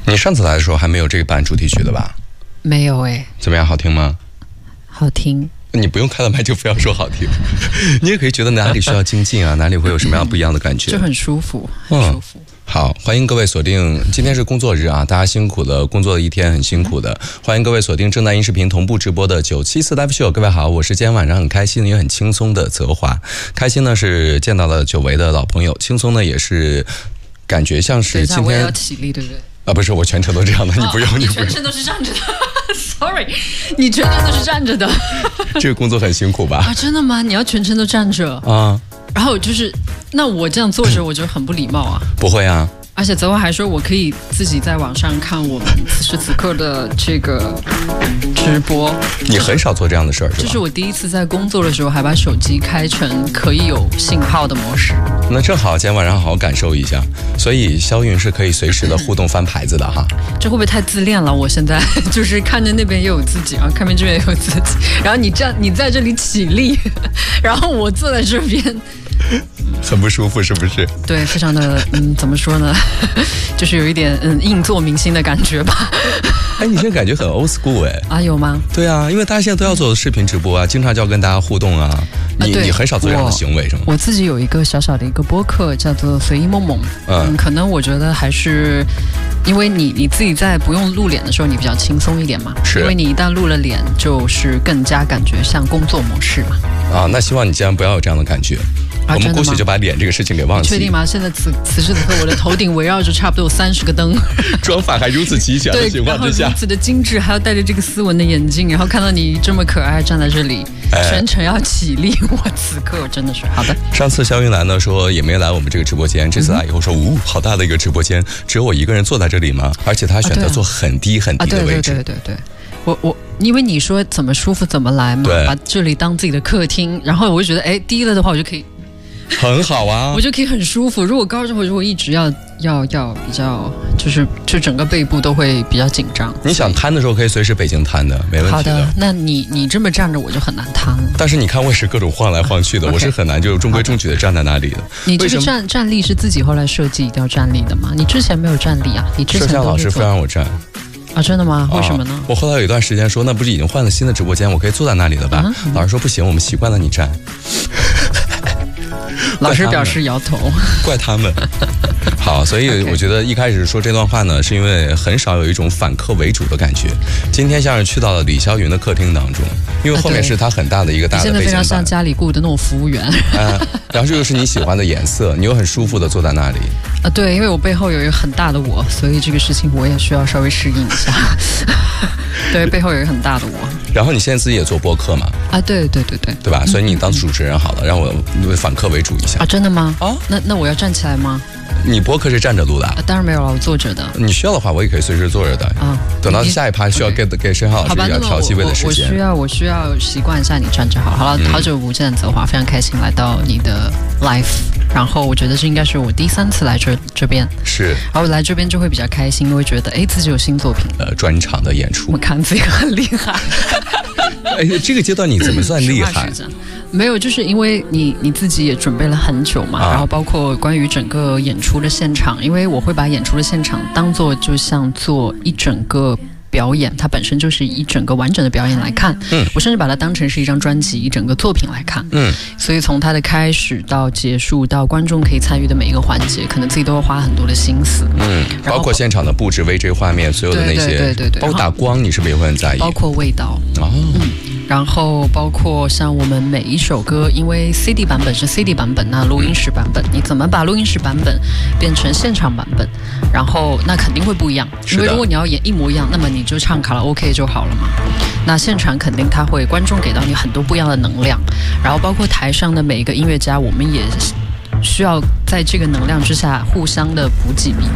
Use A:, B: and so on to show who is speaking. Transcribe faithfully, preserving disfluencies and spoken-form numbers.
A: 你上次来的时候还没有这个版主题曲的吧？
B: 没有哎。
A: 怎么样，好听吗？
B: 好听。
A: 你不用开了麦就非要说好听，你也可以觉得哪里需要精进啊，哪里会有什么样不一样的感觉，
B: 就很舒服，很舒服。
A: 嗯，好，欢迎各位锁定，今天是工作日啊，大家辛苦了，工作的一天很辛苦的，欢迎各位锁定正在音视频同步直播的九七四 Live Show。各位好，我是今天晚上很开心也很轻松的泽华。开心呢是见到了久违的老朋友，轻松呢也是感觉像是今天
B: 我也要起立，对不对？
A: 啊，不是，我全程都这样的，你不用，
B: 哦、
A: 你不用，
B: 全程都是站着的。Sorry， 你全程都是站着的。
A: 这个工作很辛苦吧？
B: 啊，真的吗？你要全程都站着
A: 啊？
B: 然后就是，那我这样坐着，我觉得很不礼貌啊。
A: 不会啊。
B: 而且泽华还说，我可以自己在网上看我们此时此刻的这个直播。
A: 你很少做这样的事儿，是吧？
B: 这是我第一次在工作的时候，还把手机开成可以有信号的模式。
A: 那正好，今天晚上好好感受一下。所以肖云是可以随时的互动翻牌子的哈。
B: 这会不会太自恋了？我现在就是看着那边也有自己，然后看边这边也有自己，然后你站你在这里起立，然后我坐在这边。
A: 很不舒服是不是？
B: 对，非常的嗯，怎么说呢，就是有一点嗯硬做明星的感觉吧。
A: 哎，你现在感觉很 old school 哎。
B: 啊，有吗？
A: 对啊，因为大家现在都要做视频直播啊，经常就要跟大家互动啊。你、啊、你很少做这样的行为是吗？
B: 我自己有一个小小的一个播客叫做随意梦梦，嗯, 嗯，可能我觉得还是因为你你自己在不用露脸的时候，你比较轻松一点嘛。
A: 是。
B: 因为你一旦露了脸，就是更加感觉像工作模式嘛。
A: 啊，那希望你既然不要有这样的感觉。啊、我们姑且就把脸这个事情给忘记。
B: 确定吗？现在此此时此刻，我的头顶围绕着差不多有三十个灯，
A: 妆法还如此齐全的情况之下，
B: 如此的精致，还要戴着这个斯文的眼镜，然后看到你这么可爱站在这里，哎、全程要起立。我此刻真的是好的。
A: 上次肖云来呢说也没来我们这个直播间，这次来以后说，呜、嗯，好大的一个直播间，只有我一个人坐在这里吗？而且他选择坐很低很低的位置。
B: 啊、对对对对对。我我因为你说怎么舒服怎么来嘛，把这里当自己的客厅，然后我就觉得，哎，低了的话我就可以。
A: 很好啊，
B: 我就可以很舒服。如果高的话，如果一直要要要比较，就是就整个背部都会比较紧张。
A: 你想瘫的时候可以随时北京瘫的，没问题的。
B: 好的，那你你这么站着我就很难瘫了。
A: 但是你看我是各种晃来晃去的， okay, 我是很难就中规中矩的站在那里的。
B: 你这个站站立是自己后来设计一定要站立的吗？你之前没有站立啊？你之前
A: 摄像老师非让我站。
B: 啊，真的吗？为什么呢？
A: 啊、我后来有一段时间说，那不是已经换了新的直播间，我可以坐在那里了吧？啊嗯、老师说不行，我们习惯了你站。
B: 老师表示摇头，
A: 怪他们。好，所以我觉得一开始说这段话呢，是因为很少有一种反客为主的感觉。今天像是去到了李霄云的客厅当中，因为后面是他很大的一个大的背景板，
B: 现在非常像家里雇的那种服务员。
A: 嗯，然后这又是你喜欢的颜色，你又很舒服的坐在那里。
B: 啊，对，因为我背后有一个很大的我，所以这个事情我也需要稍微适应一下。对，背后有一个很大的我。
A: 然后你现在自己也做播客嘛？
B: 啊，对对对对，
A: 对吧？所以你当主持人好了，让我反客为主一下
B: 啊！真的吗？
A: 啊，
B: 那那我要站起来吗？
A: 你播客是站着录的、啊
B: 啊？当然没有了，我坐着的。
A: 你需要的话，我也可以随时坐着的啊。等到下一趴需要给给申浩老师要调气味的时间。
B: 我需要我需要习惯一下你站着好。好了，嗯、好久不见，泽华，非常开心来到你的 live。然后我觉得这应该是我第三次来这这边，
A: 是。
B: 然后来这边就会比较开心，因为觉得哎自己有新作品，
A: 呃，专场的演出。
B: 我看自己很厉害。
A: 哎，这个阶段你怎么算厉害？
B: 没有，就是因为你你自己也准备了很久嘛，啊、然后包括关于整个演出的现场，因为我会把演出的现场当做就像做一整个表演，它本身就是一整个完整的表演来看。嗯，我甚至把它当成是一张专辑，一整个作品来看。嗯，所以从它的开始到结束，到观众可以参与的每一个环节，可能自己都会花很多的心思。嗯，
A: 包括现场的布置、V J 画面，所有的那些，
B: 对对对对，
A: 包括打光，你是不是也会很在意？
B: 包括味道。哦。嗯。然后包括像我们每一首歌，因为 C D 版本是 C D 版本，那录音室版本，你怎么把录音室版本变成现场版本？然后那肯定会不一样，因为如果你要演一模一样，那么你就唱卡拉 OK 就好了嘛。那现场肯定他会观众给到你很多不一样的能量，然后包括台上的每一个音乐家，我们也需要在这个能量之下互相的补给彼